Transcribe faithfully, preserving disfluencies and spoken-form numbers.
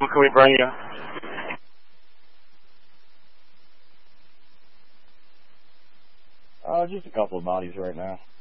What can we bring you? Uh, just a couple of bodies right now.